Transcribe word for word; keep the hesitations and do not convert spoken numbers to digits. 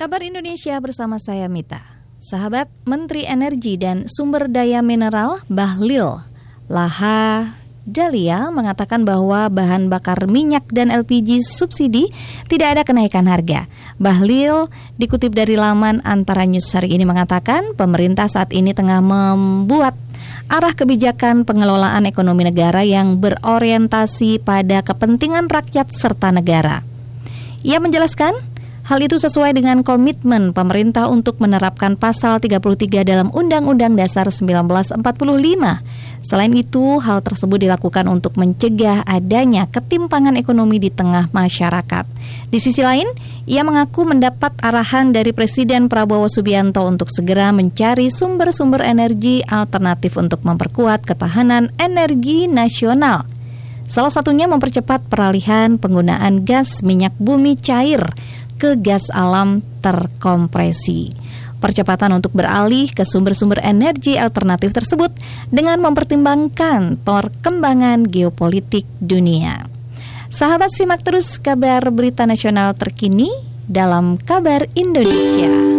Kabar Indonesia bersama saya Mita. Sahabat, Menteri Energi dan Sumber Daya Mineral Bahlil Lahadalia mengatakan bahwa bahan bakar minyak dan L P G subsidi tidak ada kenaikan harga. Bahlil dikutip dari laman Antara News hari ini mengatakan pemerintah saat ini tengah membuat arah kebijakan pengelolaan ekonomi negara yang berorientasi pada kepentingan rakyat serta negara. Ia menjelaskan hal itu sesuai dengan komitmen pemerintah untuk menerapkan pasal tiga puluh tiga dalam Undang-Undang Dasar seribu sembilan ratus empat puluh lima. Selain itu, hal tersebut dilakukan untuk mencegah adanya ketimpangan ekonomi di tengah masyarakat. Di sisi lain, ia mengaku mendapat arahan dari Presiden Prabowo Subianto untuk segera mencari sumber-sumber energi alternatif untuk memperkuat ketahanan energi nasional. Salah satunya mempercepat peralihan penggunaan gas minyak bumi cair ke gas alam terkompresi. Percepatan untuk beralih ke sumber-sumber energi alternatif tersebut dengan mempertimbangkan perkembangan geopolitik dunia. Sahabat, simak terus kabar berita nasional terkini dalam Kabar Indonesia.